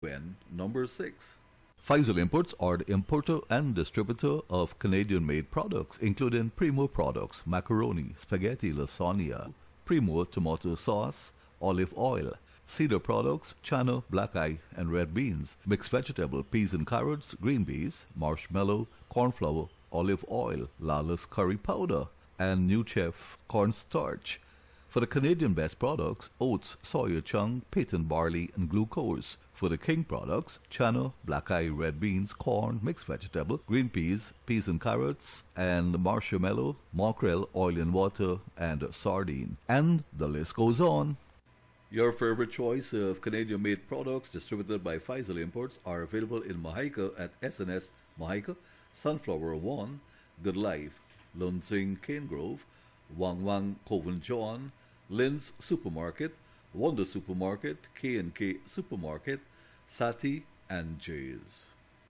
Bend, number 6. Faisal Imports are the importer and distributor of Canadian-made products, including Primo products, macaroni, spaghetti, lasagna, Primo tomato sauce, olive oil, Cedar products, chana, black eye, and red beans, mixed vegetable, peas and carrots, green peas, marshmallow, corn flour, olive oil, Lala's curry powder, and New Chef cornstarch. For the Canadian best products, oats, soya chunk, patent barley, and glucose. For the King products, chana, black eye, red beans, corn, mixed vegetable, green peas, peas and carrots, and marshmallow, mackerel, oil and water, and sardine. And the list goes on. Your favorite choice of Canadian-made products distributed by Faisal Imports are available in Mahika at SNS Mahika, Sunflower 1, Good Life, Lunsing Cane Grove, Wang Wang Coven John, Lynn's Supermarket, Wonder Supermarket, K&K Supermarket, Sati, and Jay's.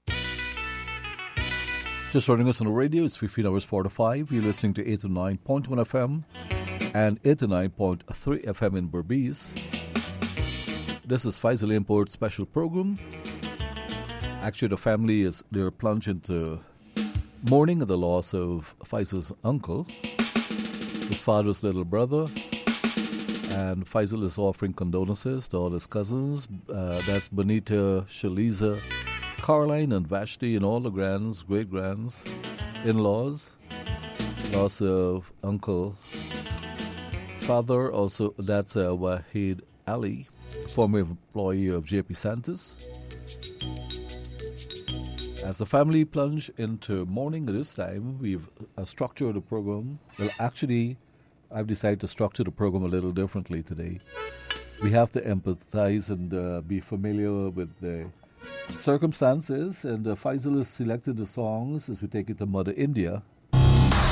Just joining us on the radio, it's 15 hours 45. You're listening to 89.1 FM and 89.3 FM in Berbice. This is Faisal Imports special program. Actually, the family they're plunged into mourning of the loss of Faisal's uncle, his father's little brother, and Faisal is offering condolences to all his cousins. That's Bonita, Shaliza, Caroline, and Vashti, and all the great-grands, in-laws. Loss of uncle. Father, also, that's Wahid Ali, former employee of JP Santos. As the family plunge into mourning at this time, we've structured the program. Well, actually, I've decided to structure the program a little differently today. We have to empathize and be familiar with the circumstances, and Faisal has selected the songs as we take it to Mother India.